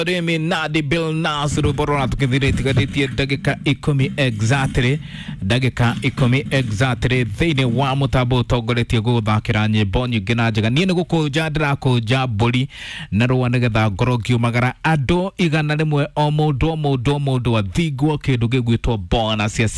Remi Nadi Bill Nasru Borona tukithiriti gaditie dagika 10 exactly dagika 10 exactly thini wa mutambo togoretie guthakira nyimbo nyingi na njega nie nigukuja ndirakuja mburi na rwa nigetha ngoro ngiumagara andu igana rimwe o mundu athingwo kindu gigwitwo bonus ya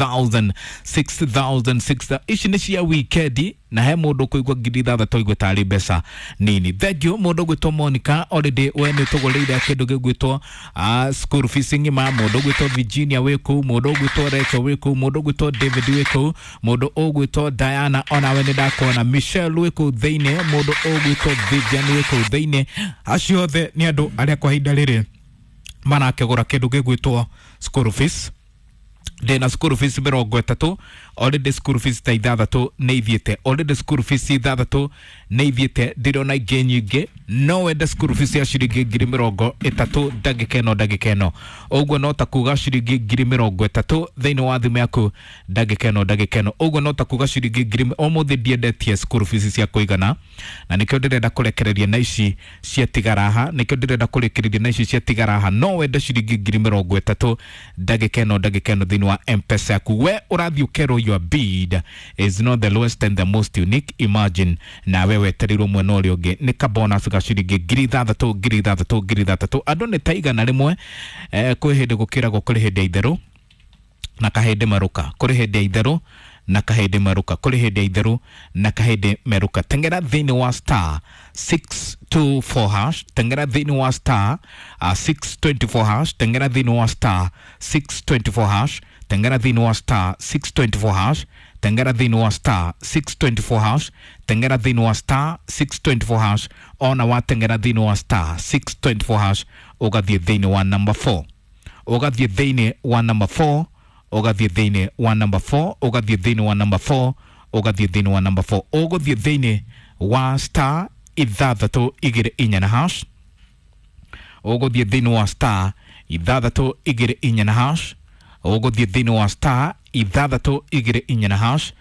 6,000 ici ni cia weekend na he mundu kuigwa ngiri 6 igwe tari mbeca nini thegio mundu gwitwo Monica already we ni tugureire kindu gigwitwo school fees ngima mundu gwitwo Virginia wiku mundu gwitwo Rachel wiku mundu gwitwo David wiku mundu ogwitwo Diana ona we ni ndakona Michelle wiku theine mundu ogwitwo Vivian wiku theine acio othe ni andu aria kwa hinda riri manakegura kindu gigwitwo school fees Dena school fees mirongo 3 already school fees ta 6 ne ithiete already school fees 6 ne ithiete ndirona ingi nyingi no wenda school fees ya ciringi 30,000 dagika ino ogwo no ta kuga ciringi 30,000 thiini wa thimu yaku dagika ino ogwo no ta kuga ciringi 1,000 omuthi ndiendetie school fees cia kuigana na nikio ndirenda kurekereria na ici cia tigaraha no wenda ciringi 30,000 dagika ino thiini wa M-Pesa yaku we urathi ukero your bid is not the lowest and the most unique. Imagine na wewe terirwo mwena uri ungi ni ka bonus ga ciringi 6,000 andu ni taiga na rimwe kwi hindi gukiragwo kuri hindi ya itheru na kahindi maruka kuri hindi ya itheru na kahindi maruka kuri hindi ya itheru na kahindi meruka tengera thiini wa star 624 hash tengera thiini wa star 624 hash tengera thiini wa star 624 hash tengera thiini wa star 624 hash tengera thiini wa star 624 hash tengera thiini wa star 624 hash ona wa tengera thiini wa star 624 hash ugathie thiini wa number 4 ugathie thiini wa number 4 ugathie thiini wa number 4 ugathie thiini wa number 4 ugathie thiini wa number 4 ugathie thiini wa star 624 hash ugathie thiini wa star 624 hash ugathie thiini wa star 624 hash